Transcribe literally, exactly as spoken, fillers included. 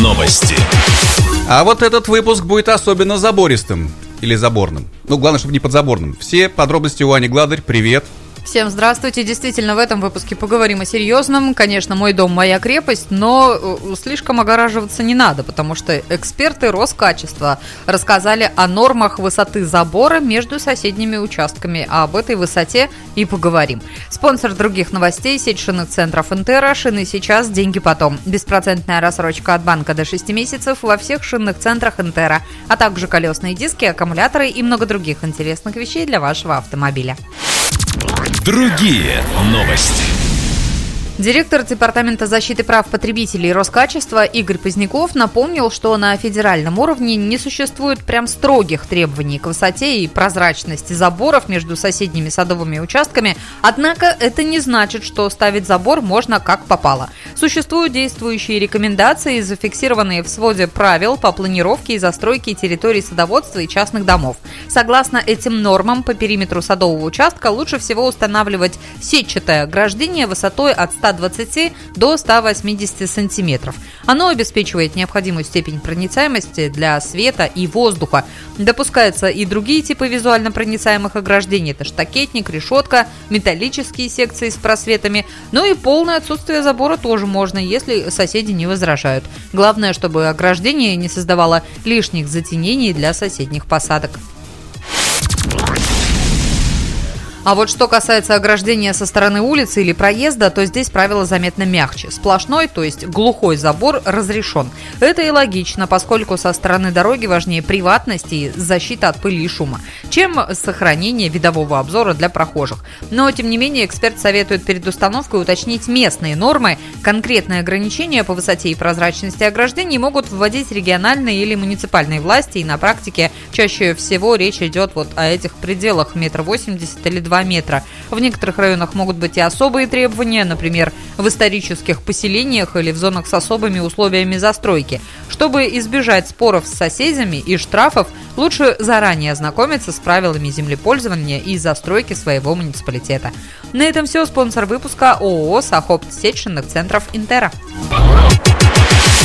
новости. А вот этот выпуск будет особенно забористым. Или заборным. Ну, главное, чтобы не подзаборным. Все подробности у Ани Гладарь. Привет. Всем здравствуйте. Действительно, в этом выпуске поговорим о серьезном. Конечно, мой дом, моя крепость, но слишком огораживаться не надо, потому что эксперты Роскачества рассказали о нормах высоты забора между соседними участками. А об этой высоте и поговорим. Спонсор других новостей – сеть шинных центров «Интера». Шины сейчас, деньги потом. Беспроцентная рассрочка от банка до шести месяцев во всех шинных центрах «Интера», а также колесные диски, аккумуляторы и много других интересных вещей для вашего автомобиля. Другие новости. Директор Департамента защиты прав потребителей Роскачества Игорь Поздняков напомнил, что на федеральном уровне не существует прям строгих требований к высоте и прозрачности заборов между соседними садовыми участками, однако это не значит, что ставить забор можно как попало. Существуют действующие рекомендации, зафиксированные в своде правил по планировке и застройке территорий садоводства и частных домов. Согласно этим нормам, по периметру садового участка лучше всего устанавливать сетчатое ограждение высотой от ста двадцати до ста восьмидесяти сантиметров. Оно обеспечивает необходимую степень проницаемости для света и воздуха. Допускаются и другие типы визуально проницаемых ограждений. Это штакетник, решетка, металлические секции с просветами. Ну и полное отсутствие забора тоже можно, если соседи не возражают. Главное, чтобы ограждение не создавало лишних затенений для соседних посадок. А вот что касается ограждения со стороны улицы или проезда, то здесь правила заметно мягче. Сплошной, то есть глухой забор разрешен. Это и логично, поскольку со стороны дороги важнее приватность и защита от пыли и шума, чем сохранение видового обзора для прохожих. Но, тем не менее, эксперт советует перед установкой уточнить местные нормы. Конкретные ограничения по высоте и прозрачности ограждений могут вводить региональные или муниципальные власти, и на практике чаще всего речь идет вот о этих пределах метр восемьдесят или два метра. В некоторых районах могут быть и особые требования, например, в исторических поселениях или в зонах с особыми условиями застройки. Чтобы избежать споров с соседями и штрафов, лучше заранее ознакомиться с правилами землепользования и застройки своего муниципалитета. На этом все. Спонсор выпуска ООО «Сахопт», сеть шинных центров «Интера».